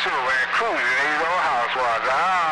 sure, man. Cruising in his old house was.